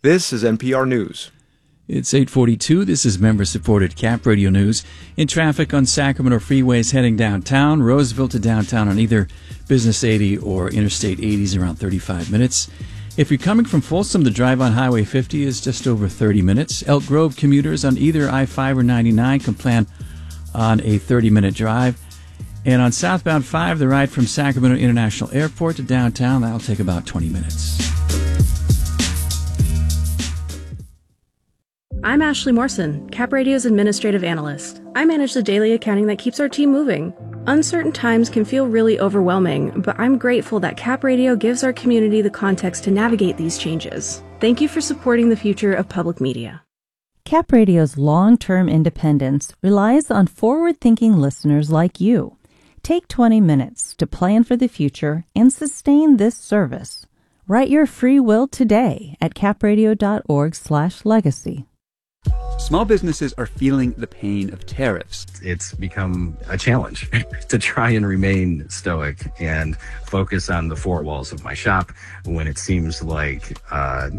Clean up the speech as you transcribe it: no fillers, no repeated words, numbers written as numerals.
This is NPR News. It's 8:42. This is member-supported Cap Radio News. In traffic on Sacramento freeways heading downtown, Roseville to downtown on either Business 80 or Interstate 80 is around 35 minutes. If you're coming from Folsom, the drive on Highway 50 is just over 30 minutes. Elk Grove commuters on either I-5 or 99 can plan on a 30-minute drive. And on southbound 5, the ride from Sacramento International Airport to downtown, that'll take about 20 minutes. I'm Ashley Morrison, Cap Radio's administrative analyst. I manage the daily accounting that keeps our team moving. Uncertain times can feel really overwhelming, but I'm grateful that Cap Radio gives our community the context to navigate these changes. Thank you for supporting the future of public media. Cap Radio's long-term independence relies on forward-thinking listeners like you. Take 20 minutes to plan for the future and sustain this service. Write your free will today at capradio.org/legacy. Small businesses are feeling the pain of tariffs. It's become a challenge to try and remain stoic and focus on the four walls of my shop when it seems like